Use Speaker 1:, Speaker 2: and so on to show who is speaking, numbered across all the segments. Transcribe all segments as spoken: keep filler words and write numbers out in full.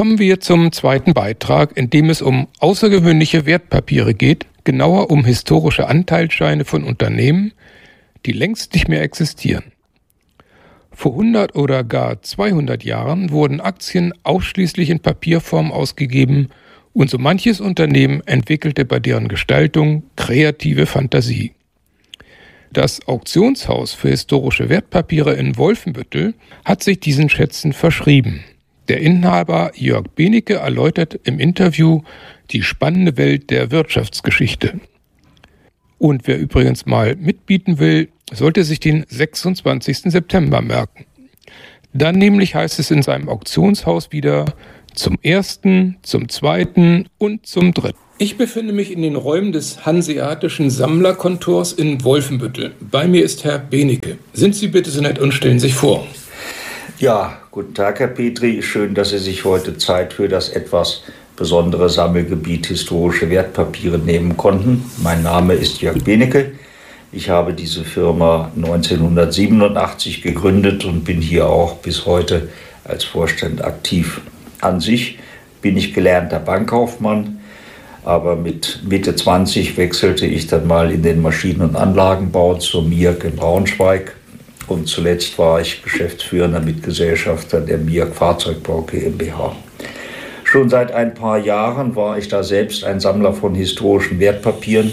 Speaker 1: Kommen wir zum zweiten Beitrag, in dem es um außergewöhnliche Wertpapiere geht, genauer um historische Anteilsscheine von Unternehmen, die längst nicht mehr existieren. Vor hundert oder gar zweihundert Jahren wurden Aktien ausschließlich in Papierform ausgegeben und so manches Unternehmen entwickelte bei deren Gestaltung kreative Fantasie. Das Auktionshaus für historische Wertpapiere in Wolfenbüttel hat sich diesen Schätzen verschrieben. Der Inhaber Jörg Benecke erläutert im Interview die spannende Welt der Wirtschaftsgeschichte. Und wer übrigens mal mitbieten will, sollte sich den sechsundzwanzigsten September merken. Dann nämlich heißt es in seinem Auktionshaus wieder zum ersten, zum zweiten und zum dritten. Ich befinde mich in den Räumen des Hanseatischen Sammlerkontors in Wolfenbüttel. Bei mir ist Herr Benecke. Sind Sie bitte so nett und stellen sich vor.
Speaker 2: Ja, guten Tag, Herr Petri. Schön, dass Sie sich heute Zeit für das etwas besondere Sammelgebiet historische Wertpapiere nehmen konnten. Mein Name ist Jörg Benecke. Ich habe diese Firma neunzehnhundertsiebenundachtzig gegründet und bin hier auch bis heute als Vorstand aktiv. An sich bin ich gelernter Bankkaufmann, aber mit Mitte zwanzig wechselte ich dann mal in den Maschinen- und Anlagenbau zur M I A G in Braunschweig und zuletzt war ich geschäftsführender Mitgesellschafter der M I A G Fahrzeugbau GmbH. Schon seit ein paar Jahren war ich da selbst ein Sammler von historischen Wertpapieren.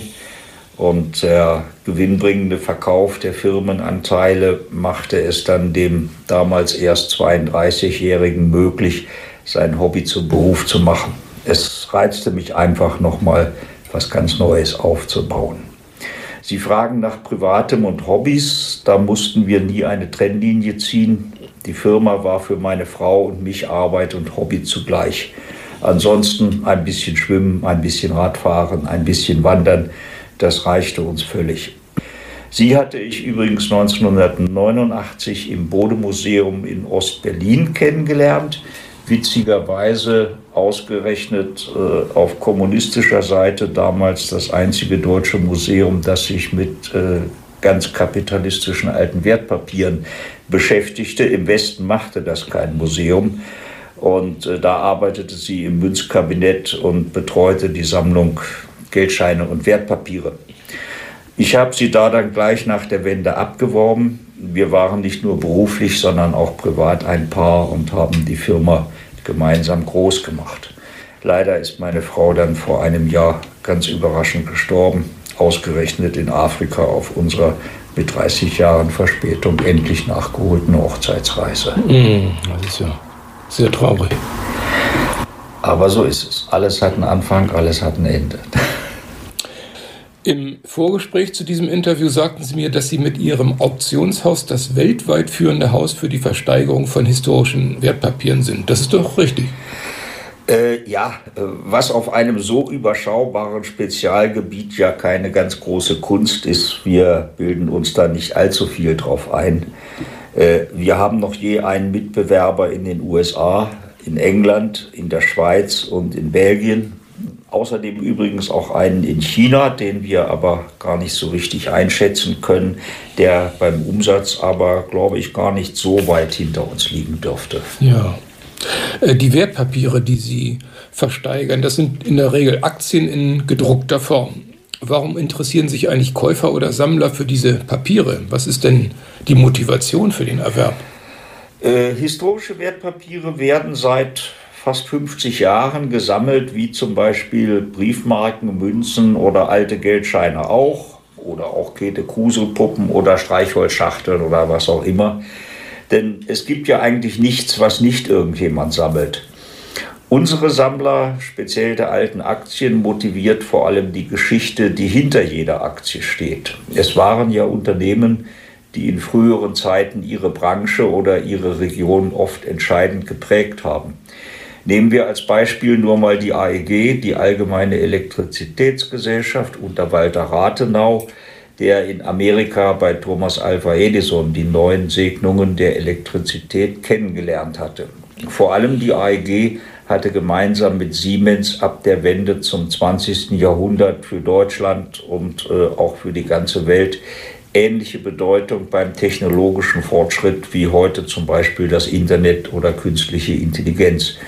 Speaker 2: Und der gewinnbringende Verkauf der Firmenanteile machte es dann dem damals erst zweiunddreißigjährigen möglich, sein Hobby zum Beruf zu machen. Es reizte mich einfach nochmal, was ganz Neues aufzubauen. Sie fragen nach Privatem und Hobbys, da mussten wir nie eine Trennlinie ziehen. Die Firma war für meine Frau und mich Arbeit und Hobby zugleich. Ansonsten ein bisschen Schwimmen, ein bisschen Radfahren, ein bisschen Wandern. Das reichte uns völlig. Sie hatte ich übrigens neunzehnhundertneunundachtzig im Bode-Museum in Ost-Berlin kennengelernt. Witzigerweise ausgerechnet äh, auf kommunistischer Seite damals das einzige deutsche Museum, das sich mit äh, ganz kapitalistischen alten Wertpapieren beschäftigte. Im Westen machte das kein Museum. Und äh, da arbeitete sie im Münzkabinett und betreute die Sammlung Geldscheine und Wertpapiere. Ich habe sie da dann gleich nach der Wende abgeworben. Wir waren nicht nur beruflich, sondern auch privat ein Paar und haben die Firma gemeinsam groß gemacht. Leider ist meine Frau dann vor einem Jahr ganz überraschend gestorben, ausgerechnet in Afrika auf unserer mit dreißig Jahren Verspätung endlich nachgeholten Hochzeitsreise.
Speaker 1: Mm, das ist ja sehr traurig.
Speaker 2: Aber so ist es. Alles hat einen Anfang, alles hat ein Ende.
Speaker 1: Im Vorgespräch zu diesem Interview sagten Sie mir, dass Sie mit Ihrem Auktionshaus das weltweit führende Haus für die Versteigerung von historischen Wertpapieren sind. Das ist doch richtig.
Speaker 2: Äh, ja, was auf einem so überschaubaren Spezialgebiet ja keine ganz große Kunst ist. Wir bilden uns da nicht allzu viel drauf ein. Äh, wir haben noch je einen Mitbewerber in den U S A, in England, in der Schweiz und in Belgien. Außerdem übrigens auch einen in China, den wir aber gar nicht so richtig einschätzen können, der beim Umsatz aber, glaube ich, gar nicht so weit hinter uns liegen dürfte.
Speaker 1: Ja, die Wertpapiere, die Sie versteigern, das sind in der Regel Aktien in gedruckter Form. Warum interessieren sich eigentlich Käufer oder Sammler für diese Papiere? Was ist denn die Motivation für den Erwerb?
Speaker 2: Äh, historische Wertpapiere werden seit fast fünfzig Jahren gesammelt, wie zum Beispiel Briefmarken, Münzen oder alte Geldscheine auch. Oder auch Käthe-Krusel-Puppen oder Streichholzschachteln oder was auch immer. Denn es gibt ja eigentlich nichts, was nicht irgendjemand sammelt. Unsere Sammler, speziell der alten Aktien, motiviert vor allem die Geschichte, die hinter jeder Aktie steht. Es waren ja Unternehmen, die in früheren Zeiten ihre Branche oder ihre Region oft entscheidend geprägt haben. Nehmen wir als Beispiel nur mal die A E G, die Allgemeine Elektrizitätsgesellschaft unter Walter Rathenau, der in Amerika bei Thomas Alva Edison die neuen Segnungen der Elektrizität kennengelernt hatte. Vor allem die A E G hatte gemeinsam mit Siemens ab der Wende zum zwanzigsten Jahrhundert für Deutschland und äh, auch für die ganze Welt ähnliche Bedeutung beim technologischen Fortschritt wie heute zum Beispiel das Internet oder künstliche Intelligenz.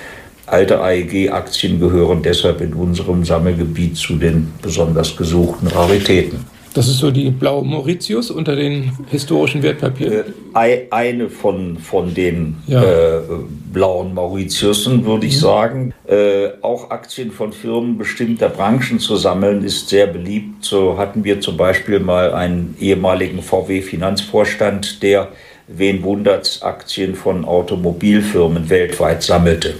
Speaker 2: Alte A E G-Aktien gehören deshalb in unserem Sammelgebiet zu den besonders gesuchten Raritäten.
Speaker 1: Das ist so die blaue Mauritius unter den historischen Wertpapieren?
Speaker 2: Äh, eine von, von den
Speaker 1: ja.
Speaker 2: äh, blauen Mauritiusen, würde ich
Speaker 1: mhm. sagen.
Speaker 2: Äh, auch Aktien von Firmen bestimmter Branchen zu sammeln, ist sehr beliebt. So hatten wir zum Beispiel mal einen ehemaligen V W-Finanzvorstand, der, wen wundert's, Aktien von Automobilfirmen weltweit sammelte.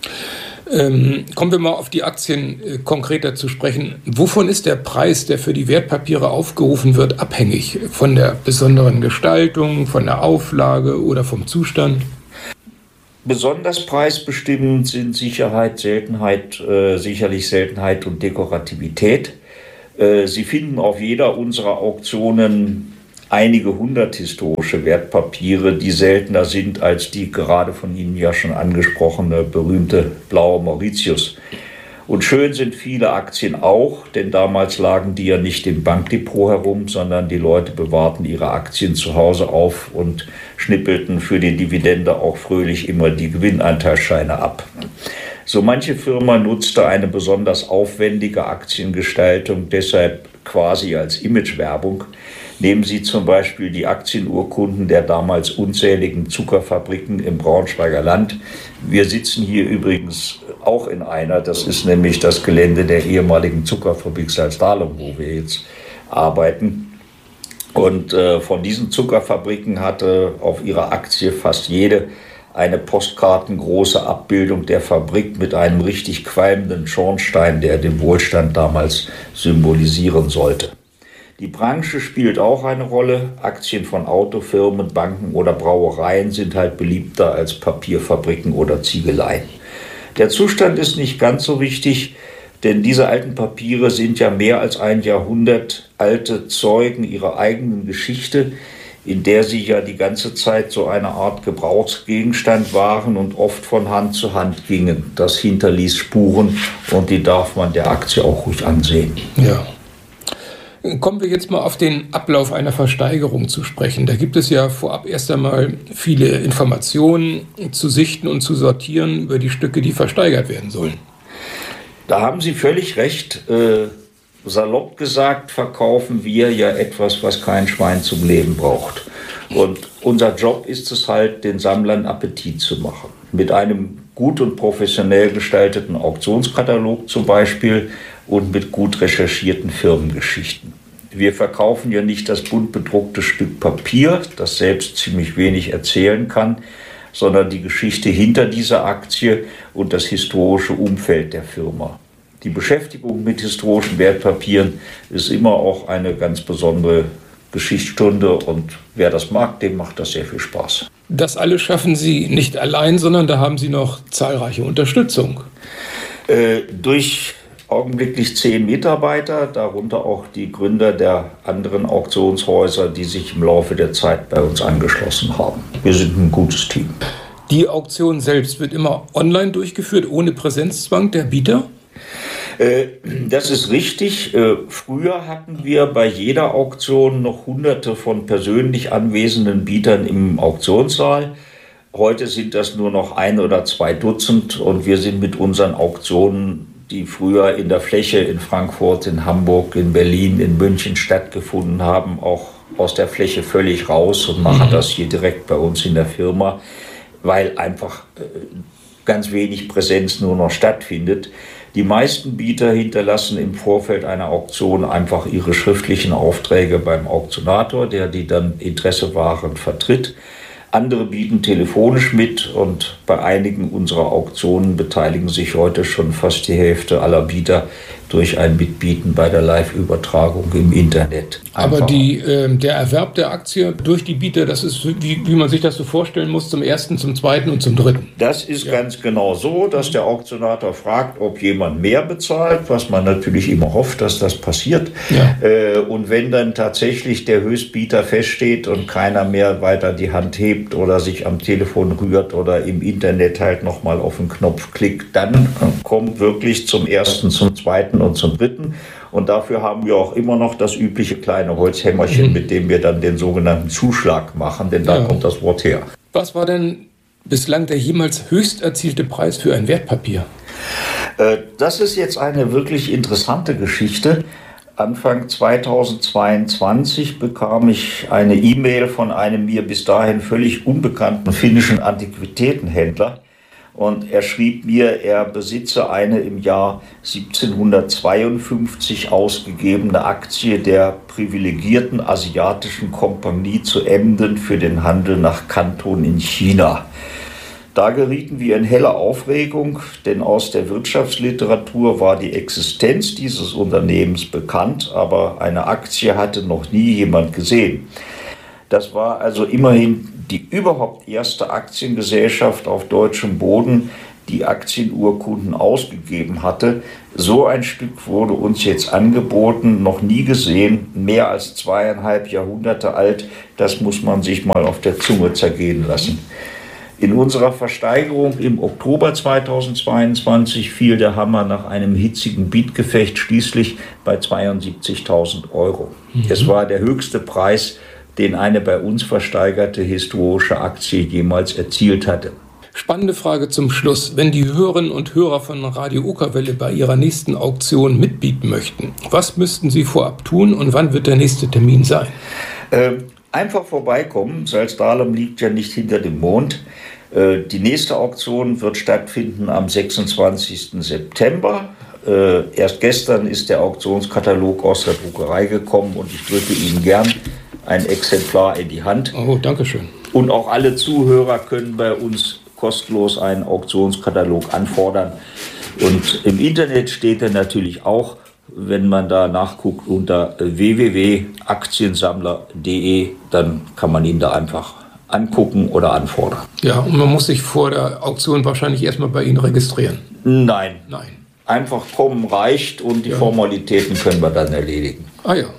Speaker 1: Ähm, kommen wir mal auf die Aktien äh, konkreter zu sprechen. Wovon ist der Preis, der für die Wertpapiere aufgerufen wird, abhängig? Von der besonderen Gestaltung, von der Auflage oder vom Zustand?
Speaker 2: Besonders preisbestimmend sind Sicherheit, Seltenheit, äh, sicherlich Seltenheit und Dekorativität. Äh, Sie finden auf jeder unserer Auktionen einige hundert historische Wertpapiere, die seltener sind als die gerade von Ihnen ja schon angesprochene berühmte blaue Mauritius. Und schön sind viele Aktien auch, denn damals lagen die ja nicht im Bankdepot herum, sondern die Leute bewahrten ihre Aktien zu Hause auf und schnippelten für die Dividende auch fröhlich immer die Gewinnanteilsscheine ab. So manche Firma nutzte eine besonders aufwendige Aktiengestaltung deshalb quasi als Imagewerbung. Nehmen Sie zum Beispiel die Aktienurkunden der damals unzähligen Zuckerfabriken im Braunschweiger Land. Wir sitzen hier übrigens auch in einer, das ist nämlich das Gelände der ehemaligen Zuckerfabrik Salzdahlem, wo wir jetzt arbeiten. Und äh, von diesen Zuckerfabriken hatte auf ihrer Aktie fast jede eine postkartengroße Abbildung der Fabrik mit einem richtig qualmenden Schornstein, der den Wohlstand damals symbolisieren sollte. Die Branche spielt auch eine Rolle. Aktien von Autofirmen, Banken oder Brauereien sind halt beliebter als Papierfabriken oder Ziegeleien. Der Zustand ist nicht ganz so wichtig, denn diese alten Papiere sind ja mehr als ein Jahrhundert alte Zeugen ihrer eigenen Geschichte, in der sie ja die ganze Zeit so eine Art Gebrauchsgegenstand waren und oft von Hand zu Hand gingen. Das hinterließ Spuren und die darf man der Aktie auch ruhig ansehen.
Speaker 1: Ja. Kommen wir jetzt mal auf den Ablauf einer Versteigerung zu sprechen. Da gibt es ja vorab erst einmal viele Informationen zu sichten und zu sortieren über die Stücke, die versteigert werden sollen.
Speaker 2: Da haben Sie völlig recht. Äh, salopp gesagt verkaufen wir ja etwas, was kein Schwein zum Leben braucht. Und unser Job ist es halt, den Sammlern Appetit zu machen. Mit einem gut und professionell gestalteten Auktionskatalog zum Beispiel und mit gut recherchierten Firmengeschichten. Wir verkaufen ja nicht das bunt bedruckte Stück Papier, das selbst ziemlich wenig erzählen kann, sondern die Geschichte hinter dieser Aktie und das historische Umfeld der Firma. Die Beschäftigung mit historischen Wertpapieren ist immer auch eine ganz besondere Geschichtsstunde und wer das mag, dem macht das sehr viel Spaß.
Speaker 1: Das alles schaffen Sie nicht allein, sondern da haben Sie noch zahlreiche Unterstützung.
Speaker 2: Äh, durch augenblicklich zehn Mitarbeiter, darunter auch die Gründer der anderen Auktionshäuser, die sich im Laufe der Zeit bei uns angeschlossen haben. Wir sind ein gutes Team.
Speaker 1: Die Auktion selbst wird immer online durchgeführt, ohne Präsenzzwang der Bieter?
Speaker 2: Das ist richtig. Früher hatten wir bei jeder Auktion noch hunderte von persönlich anwesenden Bietern im Auktionssaal. Heute sind das nur noch ein oder zwei Dutzend und wir sind mit unseren Auktionen, die früher in der Fläche in Frankfurt, in Hamburg, in Berlin, in München stattgefunden haben, auch aus der Fläche völlig raus und machen mhm. das hier direkt bei uns in der Firma, weil einfach ganz wenig Präsenz nur noch stattfindet. Die meisten Bieter hinterlassen im Vorfeld einer Auktion einfach ihre schriftlichen Aufträge beim Auktionator, der die dann interessewahrend vertritt. Andere bieten telefonisch mit und bei einigen unserer Auktionen beteiligen sich heute schon fast die Hälfte aller Bieter durch ein Mitbieten bei der Live-Übertragung im Internet.
Speaker 1: Einfach. Aber die, äh, der Erwerb der Aktie durch die Bieter, das ist, wie, wie man sich das so vorstellen muss, zum ersten, zum zweiten und zum dritten.
Speaker 2: Das ist
Speaker 1: ja.
Speaker 2: ganz genau so, dass der Auktionator fragt, ob jemand mehr bezahlt, was man natürlich immer hofft, dass das passiert. Ja. Äh, und wenn dann tatsächlich der Höchstbieter feststeht und keiner mehr weiter die Hand hebt oder sich am Telefon rührt oder im Internet halt nochmal auf den Knopf klickt, dann kommt wirklich zum ersten, zum zweiten und zum dritten. Und dafür haben wir auch immer noch das übliche kleine Holzhämmerchen, mhm. mit dem wir dann den sogenannten Zuschlag machen, denn da ja. kommt das Wort her.
Speaker 1: Was war denn bislang der jemals höchst erzielte Preis für ein Wertpapier?
Speaker 2: Das ist jetzt eine wirklich interessante Geschichte. Anfang zweitausendzweiundzwanzig bekam ich eine E-Mail von einem mir bis dahin völlig unbekannten finnischen Antiquitätenhändler. Und er schrieb mir, er besitze eine im Jahr siebzehnhundertzweiundfünfzig ausgegebene Aktie der privilegierten asiatischen Kompanie zu Emden für den Handel nach Kanton in China. Da gerieten wir in helle Aufregung, denn aus der Wirtschaftsliteratur war die Existenz dieses Unternehmens bekannt, aber eine Aktie hatte noch nie jemand gesehen. Das war also immerhin die überhaupt erste Aktiengesellschaft auf deutschem Boden, die Aktienurkunden ausgegeben hatte. So ein Stück wurde uns jetzt angeboten, noch nie gesehen, mehr als zweieinhalb Jahrhunderte alt. Das muss man sich mal auf der Zunge zergehen lassen. In unserer Versteigerung im Oktober zweitausendzweiundzwanzig fiel der Hammer nach einem hitzigen Bietgefecht schließlich bei zweiundsiebzigtausend Euro. Mhm. Es war der höchste Preis, den eine bei uns versteigerte historische Aktie jemals erzielt hatte.
Speaker 1: Spannende Frage zum Schluss. Wenn die Hörerinnen und Hörer von Radio Okerwelle bei ihrer nächsten Auktion mitbieten möchten, was müssten sie vorab tun und wann wird der nächste Termin sein?
Speaker 2: Äh, einfach vorbeikommen. Salzdahlem liegt ja nicht hinter dem Mond. Äh, die nächste Auktion wird stattfinden am sechsundzwanzigsten September. Äh, erst gestern ist der Auktionskatalog aus der Druckerei gekommen und ich drücke Ihnen gern ein Exemplar in die Hand.
Speaker 1: Oh, danke schön.
Speaker 2: Und auch alle Zuhörer können bei uns kostenlos einen Auktionskatalog anfordern. Und im Internet steht er natürlich auch, wenn man da nachguckt, unter w w w punkt aktiensammler punkt de, dann kann man ihn da einfach angucken oder anfordern.
Speaker 1: Ja, und man muss sich vor der Auktion wahrscheinlich erstmal bei Ihnen registrieren.
Speaker 2: Nein.
Speaker 1: Nein.
Speaker 2: Einfach kommen reicht und die ja. Formalitäten können wir dann erledigen.
Speaker 1: Ah ja.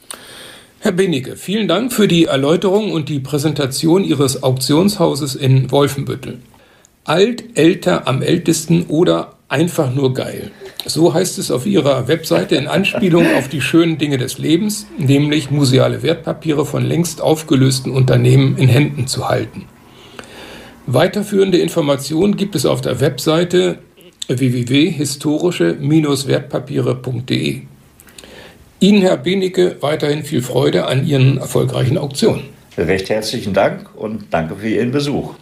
Speaker 1: Herr Benecke, vielen Dank für die Erläuterung und die Präsentation Ihres Auktionshauses in Wolfenbüttel. Alt, älter, am ältesten oder einfach nur geil. So heißt es auf Ihrer Webseite in Anspielung auf die schönen Dinge des Lebens, nämlich museale Wertpapiere von längst aufgelösten Unternehmen in Händen zu halten. Weiterführende Informationen gibt es auf der Webseite w w w punkt historische Wertpapiere punkt de. Ihnen, Herr Benecke, weiterhin viel Freude an Ihren erfolgreichen Auktionen.
Speaker 2: Recht herzlichen Dank und danke für Ihren Besuch.